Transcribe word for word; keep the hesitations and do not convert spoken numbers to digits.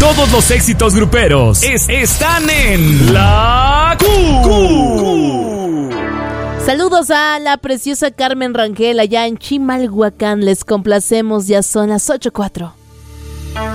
Todos los éxitos gruperos es, están en La Q. Q. Saludos a la preciosa Carmen Rangel allá en Chimalhuacán. Les complacemos, ya son las ocho cuatro.